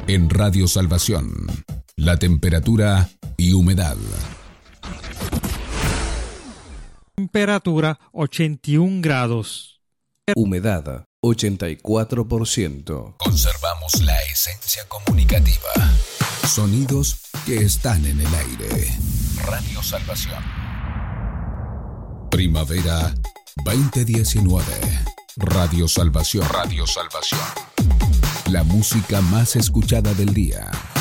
En Radio Salvación, la temperatura y humedad. Temperatura 81 grados. Humedad 84%. Conservamos la esencia comunicativa. Sonidos que están en el aire. Radio Salvación. Primavera 2019. Radio Salvación. Radio Salvación. La música más escuchada del día.